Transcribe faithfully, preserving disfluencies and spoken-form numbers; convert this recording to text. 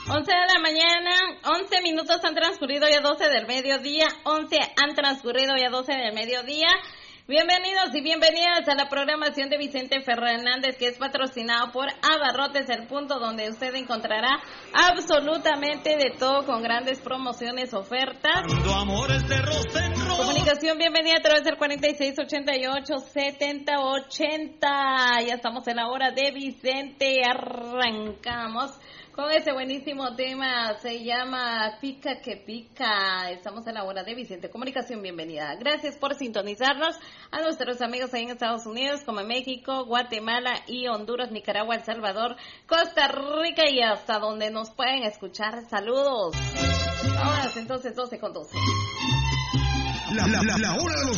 once de la mañana, once minutos han transcurrido ya doce del mediodía, once han transcurrido ya doce del mediodía. Bienvenidos y bienvenidas a la programación de Vicente Fernández, que es patrocinado por Abarrotes, el punto donde usted encontrará absolutamente de todo con grandes promociones, ofertas. Comunicación, bienvenida a través del cuarenta y seis ochenta y ocho setenta ochenta. Ya estamos en la hora de Vicente, arrancamos con ese buenísimo tema, se llama Pica que Pica. Estamos en la hora de Vicente. Comunicación, bienvenida. Gracias por sintonizarnos. A nuestros amigos ahí en Estados Unidos, como en México, Guatemala y Honduras, Nicaragua, El Salvador, Costa Rica y hasta donde nos pueden escuchar. Saludos. Ahora entonces doce con doce. La, la, la, la hora de los